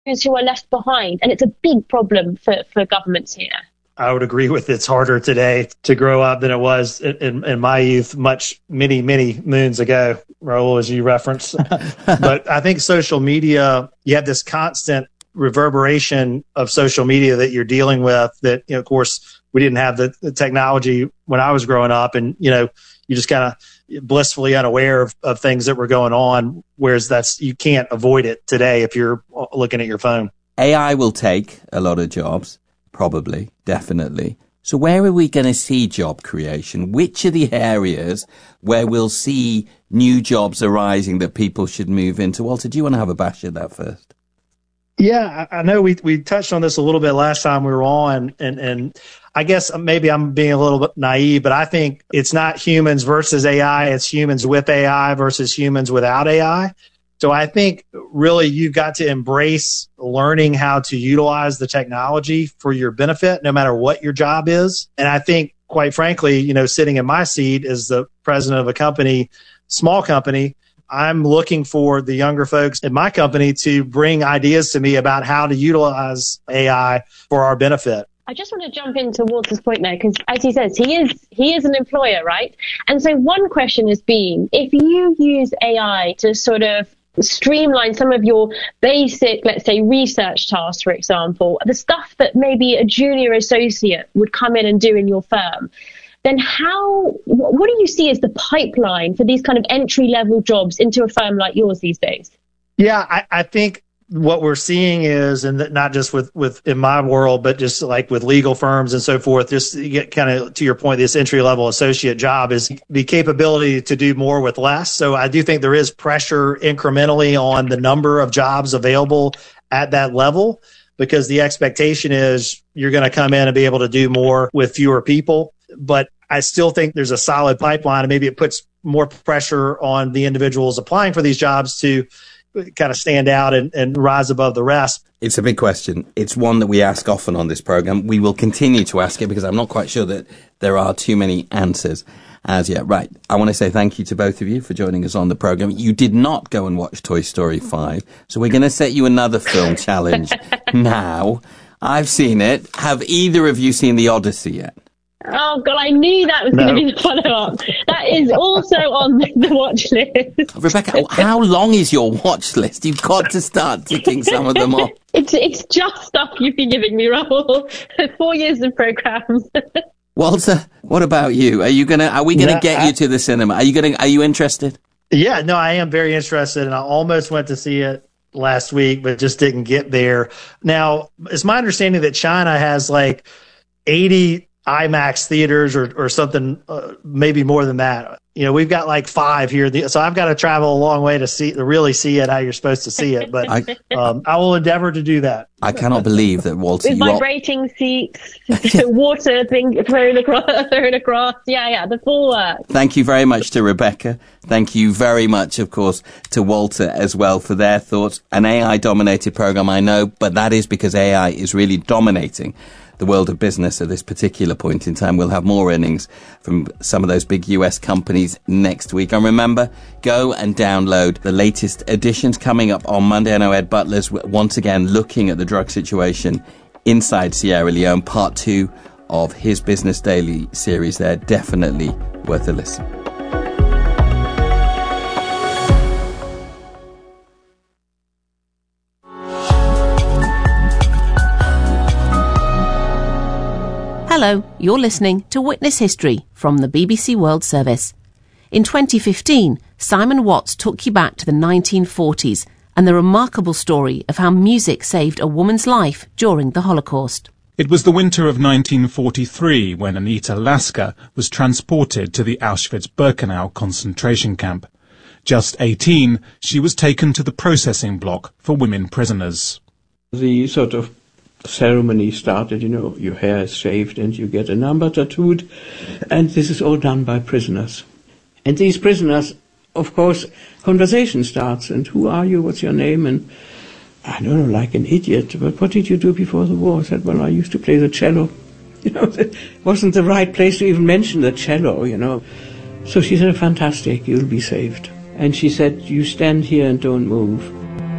who are left behind. And it's a big problem for governments here. I would agree with it's harder today to grow up than it was in my youth, many moons ago, Raul, as you referenced. But I think social media, you have this constant reverberation of social media that you're dealing with that, of course, we didn't have the technology when I was growing up. And, you just kind of blissfully unaware of things that were going on, whereas you can't avoid it today if you're looking at your phone. AI will take a lot of jobs. Probably, definitely. So where are we going to see job creation? Which are the areas where we'll see new jobs arising that people should move into? Walter, do you want to have a bash at that first? Yeah, I know we touched on this a little bit last time we were on, and I guess maybe I'm being a little bit naive, but I think it's not humans versus AI, it's humans with AI versus humans without AI. So I think really you've got to embrace learning how to utilize the technology for your benefit, no matter what your job is. And I think, quite frankly, sitting in my seat as the president of a company, small company, I'm looking for the younger folks in my company to bring ideas to me about how to utilize AI for our benefit. I just want to jump into Walter's point there, because as he says, he is an employer, right? And so one question has been, if you use AI to sort of streamline some of your basic, let's say, research tasks, for example, the stuff that maybe a junior associate would come in and do in your firm, then what do you see as the pipeline for these kind of entry-level jobs into a firm like yours these days? Yeah, I think what we're seeing is, and not just with in my world, but just like with legal firms and so forth, just to get kind of to your point, this entry-level associate job is the capability to do more with less. So I do think there is pressure incrementally on the number of jobs available at that level, because the expectation is you're going to come in and be able to do more with fewer people. But I still think there's a solid pipeline, and maybe it puts more pressure on the individuals applying for these jobs to kind of stand out and rise above the rest. It's a big question. It's one that we ask often on this program. We will continue to ask it because I'm not quite sure that there are too many answers as yet. Right. I want to say thank you to both of you for joining us on the program. You did not go and watch Toy Story 5, so we're going to set you another film challenge now. I've seen it. Have either of you seen The Odyssey yet? Oh, God, I knew that was going to be the follow-up. That is also on the watch list. Rebecca, how long is your watch list? You've got to start ticking some of them off. It's just stuff you've been giving me, Raoul. 4 years of programs. Walter, what about you? Are we gonna get you to the cinema? Are you interested? Yeah, no, I am very interested, and I almost went to see it last week, but just didn't get there. Now, it's my understanding that China has like 80 IMAX theaters or something, maybe more than that. We've got like 5 here. So I've got to travel a long way to really see it how you're supposed to see it. But I will endeavor to do that. I cannot believe that, Walter. With vibrating seats, water thing thrown across. Yeah, the full work. Thank you very much to Rebecca. Thank you very much, of course, to Walter as well for their thoughts. An AI-dominated program, I know, but that is because AI is really dominating the world of business at this particular point in time. We'll have more earnings from some of those big US companies next week. And remember, go and download the latest editions coming up on Monday. I know Ed Butler's once again looking at the drug situation inside Sierra Leone. Part 2 of his Business Daily series there. Definitely worth a listen. Hello, you're listening to Witness History from the BBC World Service. In 2015, Simon Watts took you back to the 1940s and the remarkable story of how music saved a woman's life during the Holocaust. It was the winter of 1943 when Anita Lasker was transported to the Auschwitz-Birkenau concentration camp. Just 18, she was taken to the processing block for women prisoners. The sort of ceremony started, your hair is shaved and you get a number tattooed, and this is all done by prisoners. And these prisoners, of course, conversation starts, and who are you, what's your name, and I don't know, like an idiot, but what did you do before the war? I said, well, I used to play the cello. It wasn't the right place to even mention the cello, So she said, fantastic, you'll be saved. And she said, you stand here and don't move.